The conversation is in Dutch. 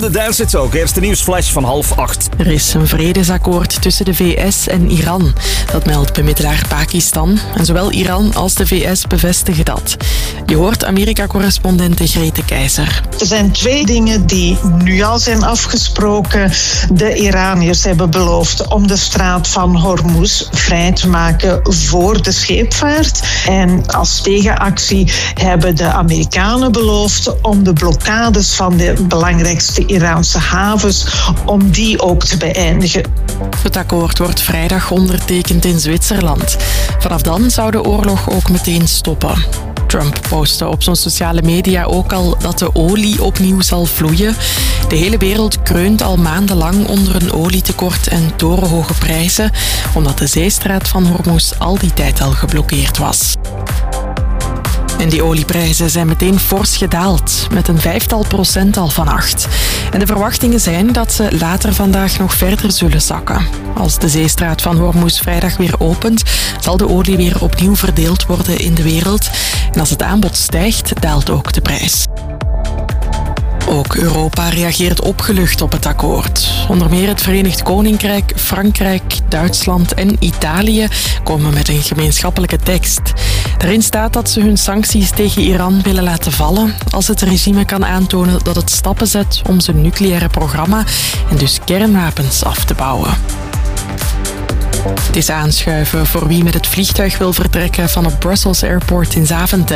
Dance It ook. Eerste nieuwsflash van 7:30. Er is een vredesakkoord tussen de VS en Iran. Dat meldt bemiddelaar Pakistan. En zowel Iran als de VS bevestigen dat. Je hoort Amerika-correspondente Grete Keizer. Er zijn 2 dingen die nu al zijn afgesproken. De Iraniërs hebben beloofd om de straat van Hormuz vrij te maken voor de scheepvaart. En als tegenactie hebben de Amerikanen beloofd om de blokkades van de belangrijkste Iraanse havens, om die ook te beëindigen. Het akkoord wordt vrijdag ondertekend in Zwitserland. Vanaf dan zou de oorlog ook meteen stoppen. Trump postte op zijn sociale media ook al dat de olie opnieuw zal vloeien. De hele wereld kreunt al maandenlang onder een olietekort en torenhoge prijzen, omdat de zeestraat van Hormuz al die tijd al geblokkeerd was. En die olieprijzen zijn meteen fors gedaald, met een 5% al vannacht. En de verwachtingen zijn dat ze later vandaag nog verder zullen zakken. Als de zeestraat van Hormuz vrijdag weer opent, zal de olie weer opnieuw verdeeld worden in de wereld. En als het aanbod stijgt, daalt ook de prijs. Ook Europa reageert opgelucht op het akkoord. Onder meer het Verenigd Koninkrijk, Frankrijk, Duitsland en Italië komen met een gemeenschappelijke tekst. Daarin staat dat ze hun sancties tegen Iran willen laten vallen als het regime kan aantonen dat het stappen zet om zijn nucleaire programma en dus kernwapens af te bouwen. Het is aanschuiven voor wie met het vliegtuig wil vertrekken van het Brussels Airport in Zaventem.